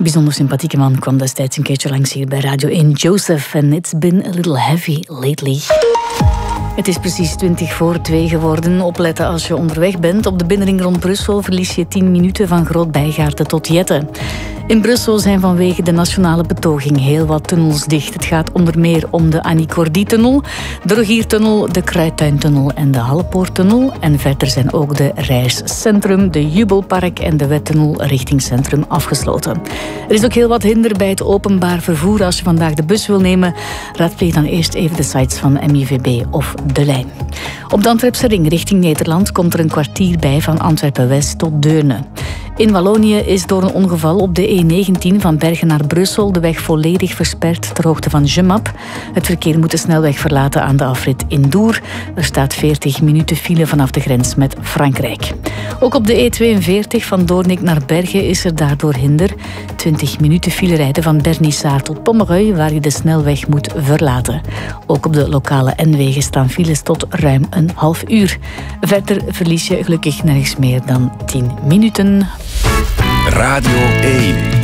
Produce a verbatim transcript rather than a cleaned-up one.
bijzonder sympathieke man kwam destijds een keertje langs hier bij Radio één. Joseph, and it's been a little heavy lately. Het is precies twintig voor twee geworden. Opletten als je onderweg bent. Op de binnenring rond Brussel verlies je tien minuten van Groot-Bijgaarden tot Jette. In Brussel zijn vanwege de nationale betoging heel wat tunnels dicht. Het gaat onder meer om de Annie Cordy-tunnel, de Rogiertunnel, de Kruidtuintunnel en de Hallepoorttunnel. En verder zijn ook de Reiscentrum, de Jubelpark en de Wettunnel richting Centrum afgesloten. Er is ook heel wat hinder bij het openbaar vervoer. Als je vandaag de bus wil nemen, raadpleeg dan eerst even de sites van M I V B of De Lijn. Op de Antwerpse ring richting Nederland komt er een kwartier bij van Antwerpen-West tot Deurne. In Wallonië is door een ongeval op de E negentien van Bergen naar Brussel de weg volledig versperd ter hoogte van Gemap. Het verkeer moet de snelweg verlaten aan de afrit in Doer. Er staat veertig minuten file vanaf de grens met Frankrijk. Ook op de E tweeënveertig van Doornik naar Bergen is er daardoor hinder. twintig minuten file rijden van Bernissart tot Pommerhuis, waar je de snelweg moet verlaten. Ook op de lokale N-wegen staan files tot ruim een half uur. Verder verlies je gelukkig nergens meer dan tien minuten. Radio één.